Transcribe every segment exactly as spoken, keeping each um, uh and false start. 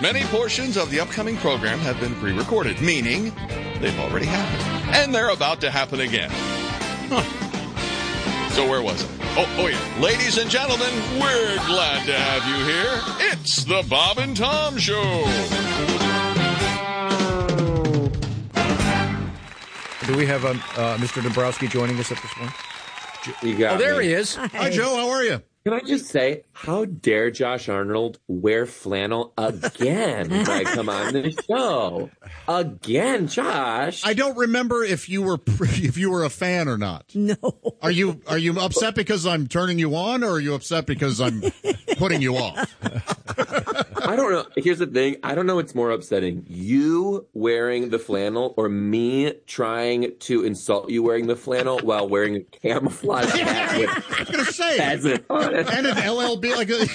Many portions of the upcoming program have been pre-recorded, meaning they've already happened. And they're about to happen again. Huh. So where was it? Oh, oh yeah. Ladies and gentlemen, we're glad to have you here. It's the Bob and Tom Show. Do we have um, uh, Mister Dombrowski joining us at this point? You got oh, there me. he is. Hi. Hi, Joe. How are you? Can I just say, how dare Josh Arnold wear flannel again when I come on the show? Again, Josh. I don't remember if you were if you were a fan or not. No. Are you are you upset because I'm turning you on, or are you upset because I'm putting you off? I don't know. Here's the thing. I don't know what's more upsetting. You wearing the flannel or me trying to insult you wearing the flannel while wearing a camouflage hat with I was going to say. pheasant on it. And an L L B. Like a...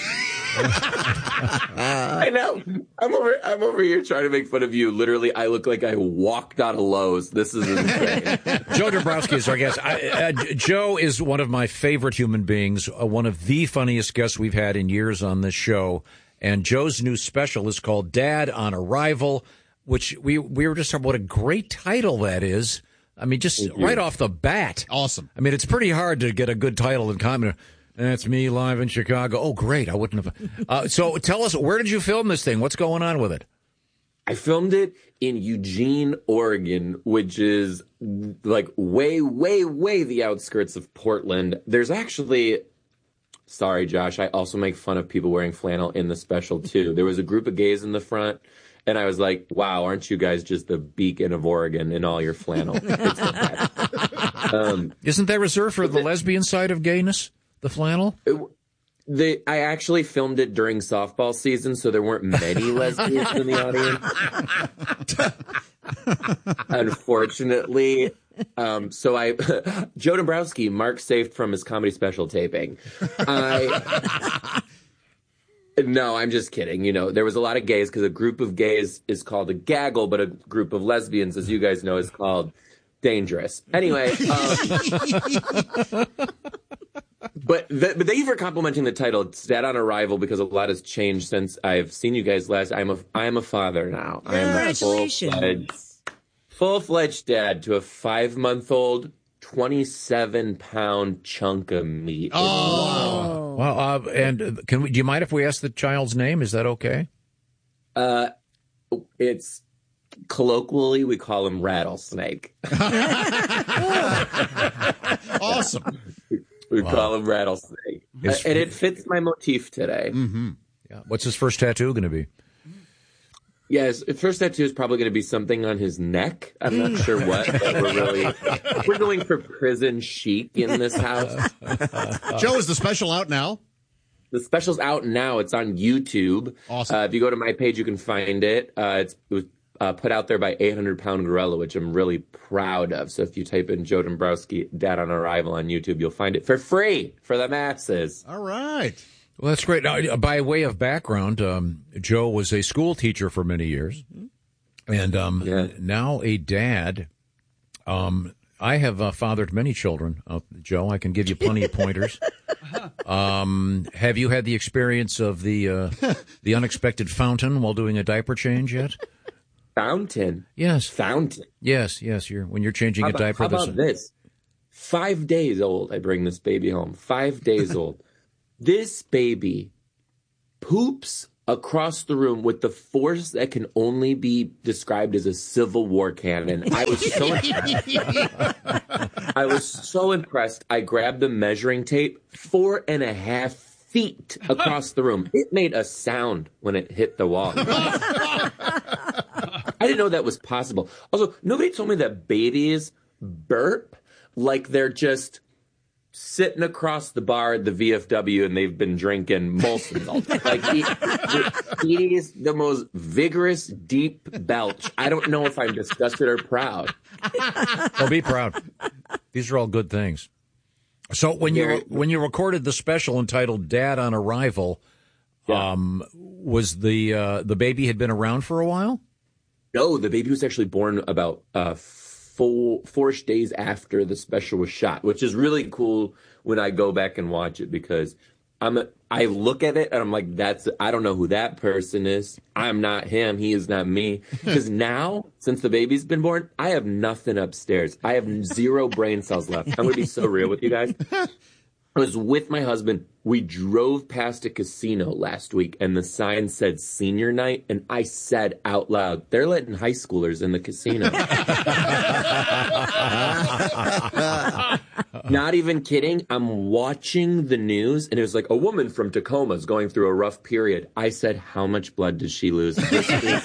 I know. I'm over I'm over here trying to make fun of you. Literally, I look like I walked out of Lowe's. This is insane. Joe Dombrowski is our guest. I, uh, Joe is one of my favorite human beings, uh, one of the funniest guests we've had in years on this show. And Joe's new special is called Dad on Arrival, which we, we were just talking about what a great title that is. I mean, just right off the bat. Awesome. I mean, it's pretty hard to get a good title in comedy. That's me live in Chicago. Oh, great. I wouldn't have. Uh, so tell us, where did you film this thing? What's going on with it? I filmed it in Eugene, Oregon, which is like way, way, way the outskirts of Portland. There's actually... Sorry, Josh. I also make fun of people wearing flannel in the special, too. There was a group of gays in the front, and I was like, wow, aren't you guys just the beacon of Oregon in all your flannel? It's um, Isn't that reserved for the lesbian side of gayness, the flannel? It, they, I actually filmed it during softball season, so there weren't many lesbians in the audience. Unfortunately... Um, so I, Joe Dombrowski, Mark saved from his comedy special taping. I, no, I'm just kidding. You know, there was a lot of gays because a group of gays is called a gaggle, but a group of lesbians, as you guys know, is called dangerous. Anyway, um, but, the, but thank you for complimenting the title. It's Dad on Arrival because a lot has changed since I've seen you guys last. I'm a, I'm a father now. Congratulations. I am a full-fledged dad to a five-month-old, twenty-seven pound chunk of meat. Oh, wow! Uh, and can we? Do you mind if we ask the child's name? Is that okay? Uh, it's colloquially we call him Rattlesnake. Awesome. We Wow. call him Rattlesnake, uh, and it fits my motif today. Mm-hmm. Yeah. What's his first tattoo going to be? Yes, his first tattoo is probably going to be something on his neck. I'm not sure what, but we're really we're going for prison chic in this house. Joe, is the special out now? The special's out now. It's on YouTube. Awesome. Uh, if you go to my page, you can find it. Uh, it's, it was uh, put out there by eight hundred pound Gorilla, which I'm really proud of. So if you type in Joe Dombrowski, Dad on Arrival on YouTube, you'll find it for free for the masses. All right. Well, that's great. Now, by way of background, um, Joe was a school teacher for many years, and um, Yeah. now a dad. Um, I have uh, fathered many children, uh, Joe. I can give you plenty of pointers. Um, have you had the experience of the uh, the unexpected fountain while doing a diaper change yet? Fountain? Yes. Fountain? Yes, yes. You're when you're changing How a about, diaper. how about this? Five days old, I bring this baby home. Five days old. This baby poops across the room with the force that can only be described as a Civil War cannon. I was so I was so impressed. I grabbed the measuring tape, four and a half feet across the room. It made a sound when it hit the wall. I didn't know that was possible. Also, nobody told me that babies burp like they're just sitting across the bar at the V F W and they've been drinking Molson all day. Like, it, it is the most vigorous, deep belch. I don't know if I'm disgusted or proud. Oh, be proud. These are all good things. So when you Yeah. when you recorded the special entitled "Dad on Arrival," Yeah. um, was the uh, the baby had been around for a while? No, the baby was actually born about uh, four, four-ish days after the special was shot, which is really cool when I go back and watch it because I'm a, I look at it and I'm like, that's, I don't know who that person is. I'm not him. He is not me. Because now, since the baby's been born, I have nothing upstairs. I have zero brain cells left. I'm going to be so real with you guys. I was with my husband. We drove past a casino last week and the sign said senior night. And I said out loud, they're letting high schoolers in the casino. Not even kidding. I'm watching the news and it was like a woman from Tacoma is going through a rough period. I said, how much blood does she lose this week?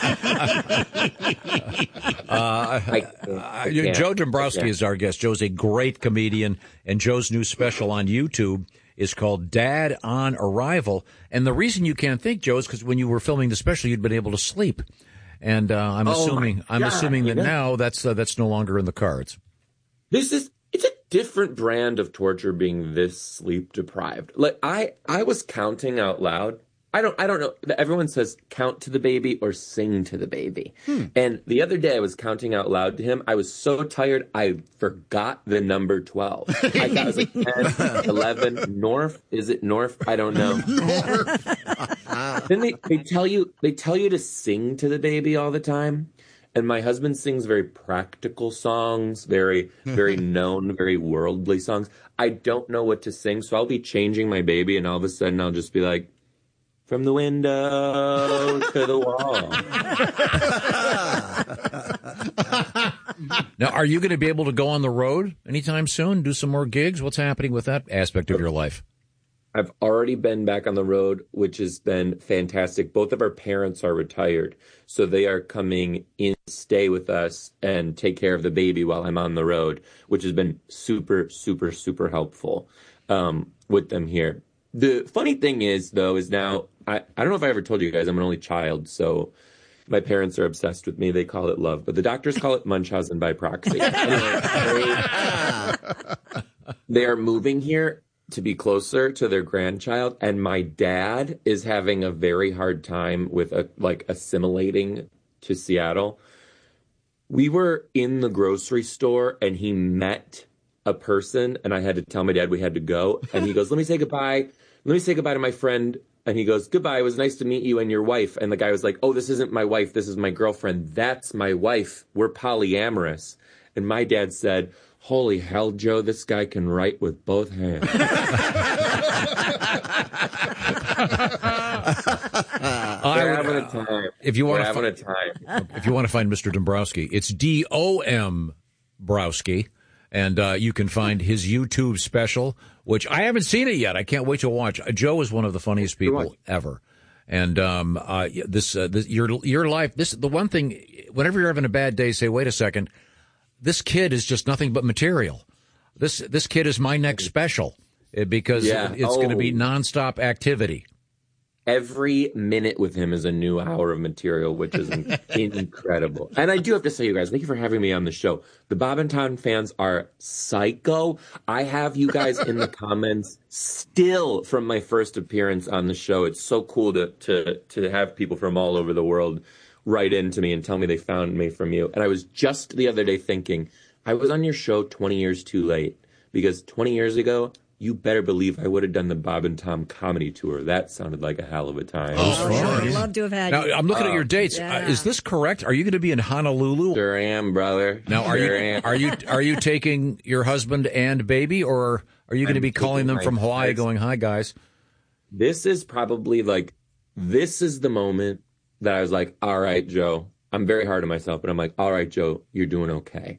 uh, I, I Joe Dombrowski is our guest. Joe's a great comedian, and Joe's new special on YouTube is called Dad on Arrival. And the reason you can't think, Joe, is because when you were filming the special, you'd been able to sleep. And uh, I'm oh assuming I'm God, assuming that yeah. now that's uh, that's no longer in the cards. This is it's a different brand of torture being this sleep deprived. Like I I was counting out loud. I don't I don't know. Everyone says count to the baby or sing to the baby. Hmm. And the other day I was counting out loud to him. I was so tired I forgot the number twelve. I got I was like ten, eleven, North. Is it North? I don't know. Then they, they tell you they tell you to sing to the baby all the time. And my husband sings very practical songs, very, very known, very worldly songs. I don't know what to sing, so I'll be changing my baby, and all of a sudden I'll just be like, from the window to the wall. Now, are you going to be able to go on the road anytime soon, do some more gigs? What's happening with that aspect of your life? I've already been back on the road, which has been fantastic. Both of our parents are retired, so they are coming in to stay with us and take care of the baby while I'm on the road, which has been super, super, super helpful um, with them here. The funny thing is, though, is now, I, I don't know if I ever told you guys, I'm an only child, so my parents are obsessed with me. They call it love, but the doctors call it Munchausen by proxy. Anyway, they, they are moving here to be closer to their grandchild, and my dad is having a very hard time with a, like assimilating to Seattle. We were in the grocery store and he met a person, and I had to tell my dad we had to go, and he goes, let me say goodbye. Let me say goodbye to my friend. And he goes, goodbye. It was nice to meet you and your wife. And the guy was like, oh, this isn't my wife. This is my girlfriend. That's my wife. We're polyamorous. And my dad said, holy hell, Joe, this guy can write with both hands. We're having a time. If you want We're to having fi- a time. If you want to find Mister Dombrowski, it's D O M Browski. And uh, you can find his YouTube special, which I haven't seen it yet. I can't wait to watch. Joe is one of the funniest people ever. And um, uh, this, uh, this, your your life. This the one thing. Whenever you're having a bad day, say, "Wait a second, this kid is just nothing but material. This this kid is my next special because yeah. it's oh. going to be nonstop activity." Every minute with him is a new hour of material, which is incredible. And I do have to say, you guys, thank you for having me on the show. The Bob and Tom fans are psycho. I have you guys in the comments still from my first appearance on the show. It's so cool to to to have people from all over the world write into me and tell me they found me from you. And I was just the other day thinking, I was on your show twenty years too late, because twenty years ago, you better believe I would have done the Bob and Tom comedy tour. That sounded like a hell of a time. Oh, sure. I'd love to have had now, you. I'm looking uh, at your dates. yeah. Uh, is this correct? Are you going to be in Honolulu? Sure am, brother. Now, are sure you am. are you are you taking your husband and baby, or are you going to be calling them from Hawaii, kids. going, "Hi, guys"? This is probably like, this is the moment that I was like, all right, Joe. I'm very hard on myself, but I'm like, all right, Joe, you're doing okay.